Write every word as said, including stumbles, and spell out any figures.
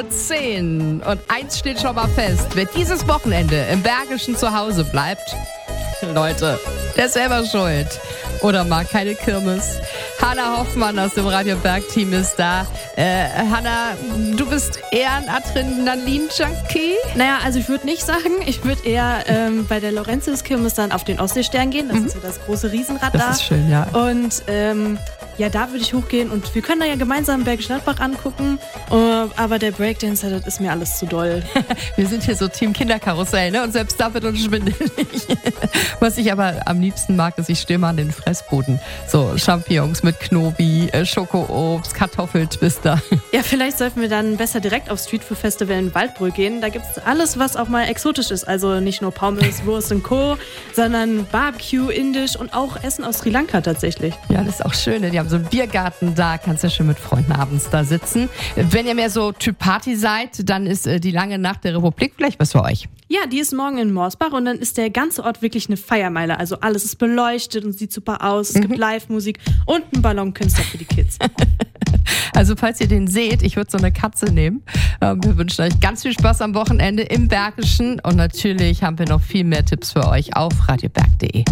Uhr zehn. Und eins steht schon mal fest. Wer dieses Wochenende im Bergischen zu Hause bleibt, Leute, der ist selber schuld. Oder mag keine Kirmes. Hanna Hoffmann aus dem Radio Berg-Team ist da. Äh, Hanna, du bist eher ein Adrenalin-Junkie? Naja, also ich würde nicht sagen, ich würde eher ähm, bei der Lorenzius-Kirmes dann auf den Ostseestern gehen. Das mhm. ist ja das große Riesenrad das da. Das ist schön, ja. Und ähm, ja, da würde ich hochgehen und wir können da ja gemeinsam Bergisch Gladbach angucken. Uh, aber der Breakdancer, das ist mir alles zu doll. Wir sind hier so Team Kinderkarussell, ne? Und selbst da wird uns schwindelig. Was ich aber am liebsten mag, ist, ich stehe mal an den Fressbuden. So Champignons mit Knobi, Schokoobst, Kartoffeltwister. Ja, vielleicht sollten wir dann besser direkt aufs Streetfood Festival in Waldbröl gehen. Da gibt es alles, was auch mal exotisch ist. Also nicht nur Pommes, Wurst und Co., sondern Barbecue, Indisch und auch Essen aus Sri Lanka tatsächlich. Ja, das ist auch schön. Die haben so einen Biergarten da, kannst ja schön mit Freunden abends da sitzen. Wenn ihr mehr so Typ Party seid, dann ist die lange Nacht der Republik vielleicht was für euch. Ja, die ist morgen in Morsbach und dann ist der ganze Ort wirklich eine Feiermeile. Also alles ist beleuchtet und sieht super aus. Es mhm. gibt Live-Musik und einen Ballonkünstler für die Kids. Also falls ihr den seht, ich würde so eine Katze nehmen. Wir wünschen euch ganz viel Spaß am Wochenende im Bergischen und natürlich haben wir noch viel mehr Tipps für euch auf radioberg punkt de.